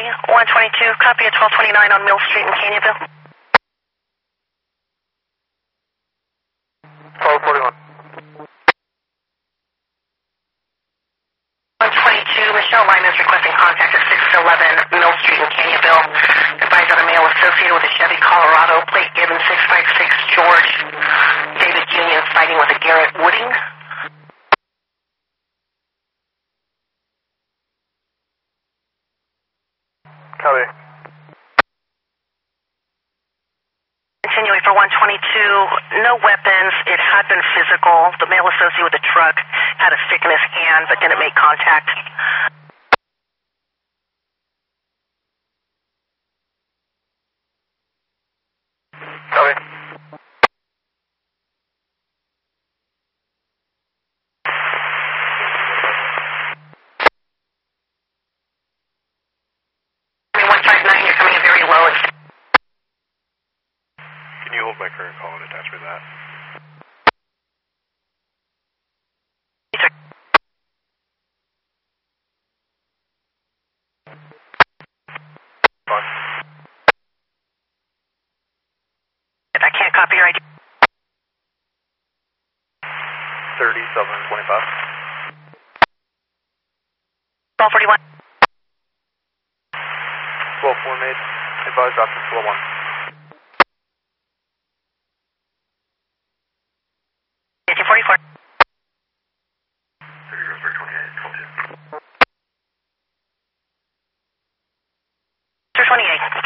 122, copy at 1229 on Mill Street in Canyonville. 1241. 122, Michelle Line is requesting contact at 611 Mill Street in Canyonville. Advise on a male associated with a Chevy Colorado, plate given 656 George. David Union fighting with a Garrett Wooding. Copy. Continuing for 122, no weapons. It had been physical. The male associated with the truck had a stick in his hand but didn't make contact. Copy. I mean, 159, you're coming in very low. Can you hold my current call and attach me to that? Fine. I can't copy your ID. 3725. 1241. 12-4 made. Advise option 4-1. Agent 44. 28. 12-2. 28.